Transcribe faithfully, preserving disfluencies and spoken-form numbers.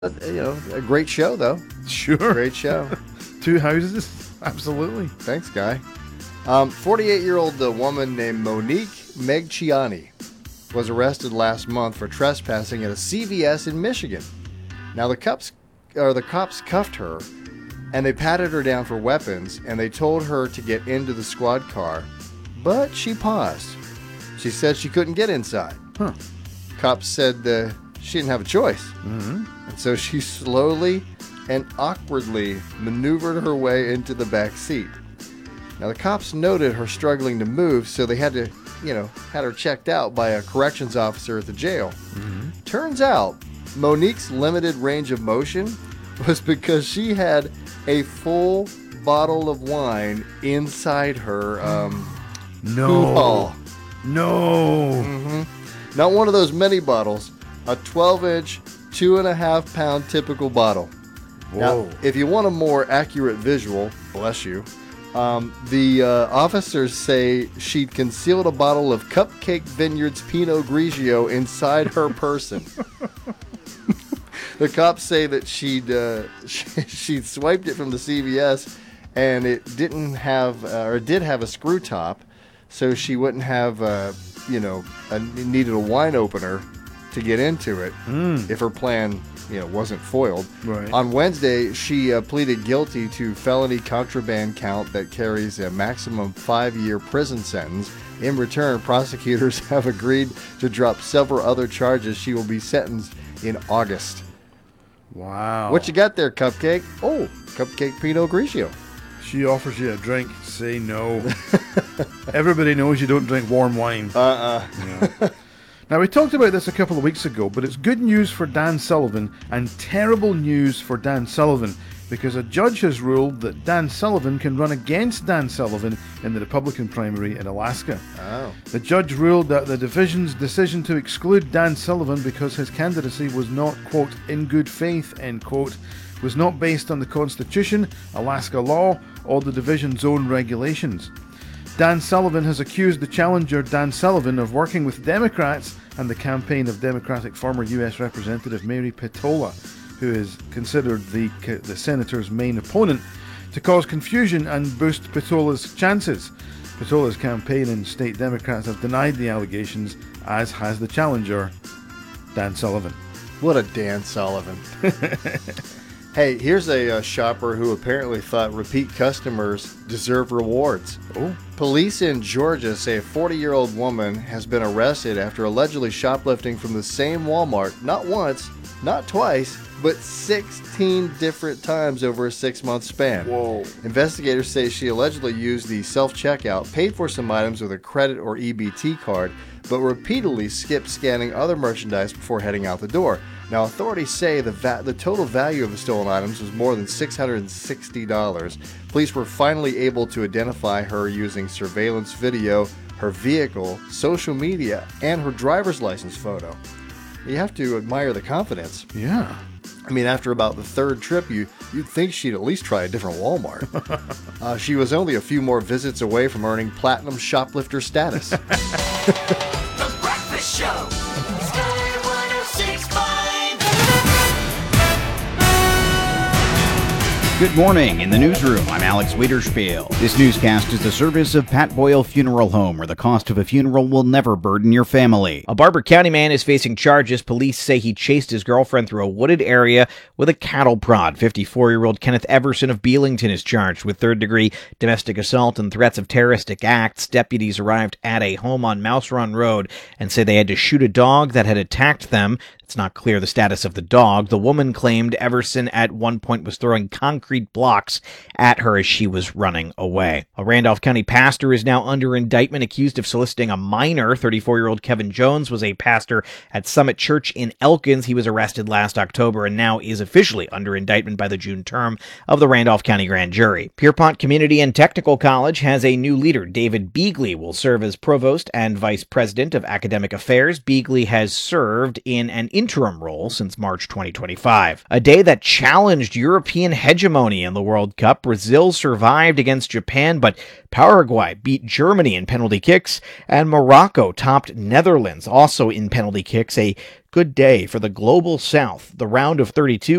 you know, a great show, though. Sure. Great show. Two houses. Absolutely. Thanks, Guy. Um, forty-eight-year-old uh, woman named Monique Megciani was arrested last month for trespassing at a C V S in Michigan. Now, the cops, or the cops cuffed her, and they patted her down for weapons, and they told her to get into the squad car, but she paused. She said she couldn't get inside. Huh. Cops said uh, she didn't have a choice. Mm-hmm. And so she slowly and awkwardly maneuvered her way into the back seat. Now, the cops noted her struggling to move, so they had to, you know, had her checked out by a corrections officer at the jail. Mm-hmm. Turns out, Monique's limited range of motion was because she had a full bottle of wine inside her um, No. hoo-haw. No. Mm-hmm. Not one of those mini bottles, a twelve-inch, two and a half pound typical bottle. Whoa. Now, if you want a more accurate visual, bless you, um, the uh, officers say she'd concealed a bottle of Cupcake Vineyards Pinot Grigio inside her person. The cops say that she'd uh, she, she'd swiped it from the C V S, and it didn't have, uh, or did have a screw top, so she wouldn't have, uh, you know, a, needed a wine opener to get into it Mm. if her plan, you know, wasn't foiled. Right. On Wednesday, she uh, pleaded guilty to felony contraband count that carries a maximum five-year prison sentence. In return, prosecutors have agreed to drop several other charges. She will be sentenced in August. Wow. What you got there, Cupcake? Oh, Cupcake Pinot Grigio. She offers you a drink. Say no. Everybody knows you don't drink warm wine. Uh-uh. Yeah. Now, we talked about this a couple of weeks ago, but it's good news for Dan Sullivan and terrible news for Dan Sullivan, because a judge has ruled that Dan Sullivan can run against Dan Sullivan in the Republican primary in Alaska. Oh. The judge ruled that the division's decision to exclude Dan Sullivan because his candidacy was not, quote, in good faith, end quote, was not based on the Constitution, Alaska law, or the division's own regulations. Dan Sullivan has accused the challenger, Dan Sullivan, of working with Democrats and the campaign of Democratic former U S Representative Mary Peltola, who is considered the, the senator's main opponent, to cause confusion and boost Peltola's chances. Peltola's campaign and state Democrats have denied the allegations, as has the challenger, Dan Sullivan. What a Dan Sullivan. Hey, here's a uh, shopper who apparently thought repeat customers deserve rewards. Oh. Police in Georgia say a forty-year-old woman has been arrested after allegedly shoplifting from the same Walmart not once, not twice, but sixteen different times over a six-month span. Whoa. Investigators say she allegedly used the self-checkout, paid for some items with a credit or E B T card, but repeatedly skipped scanning other merchandise before heading out the door. Now, authorities say the va- the total value of the stolen items was more than six hundred sixty dollars. Police were finally able to identify her using surveillance video, her vehicle, social media, and her driver's license photo. You have to admire the confidence. Yeah. I mean, after about the third trip, you, you'd think she'd at least try a different Walmart. uh, she was only a few more visits away from earning platinum shoplifter status. The Breakfast Show. Sky one oh six point five. Good morning. In the newsroom, I'm Alex Wiederspiel. This newscast is the service of Pat Boyle Funeral Home, where the cost of a funeral will never burden your family. A Barber County man is facing charges. Police say he chased his girlfriend through a wooded area with a cattle prod. fifty-four-year-old Kenneth Everson of Beelington is charged with third-degree domestic assault and threats of terroristic acts. Deputies arrived at a home on Mouse Run Road and say they had to shoot a dog that had attacked them. It's not clear the status of the dog. The woman claimed Everson at one point was throwing concrete blocks at her as she was running away. A Randolph County pastor is now under indictment, accused of soliciting a minor. thirty-four-year-old Kevin Jones was a pastor at Summit Church in Elkins. He was arrested last October and now is officially under indictment by the June term of the Randolph County Grand Jury. Pierpont Community and Technical College has a new leader. David Beagley will serve as provost and vice president of academic affairs. Beagley has served in an interim role since March twenty twenty-five. A day that challenged European hegemony in the World Cup. Brazil survived against Japan, but Paraguay beat Germany in penalty kicks, and Morocco topped Netherlands also in penalty kicks. A good day for the Global South. The round of thirty-two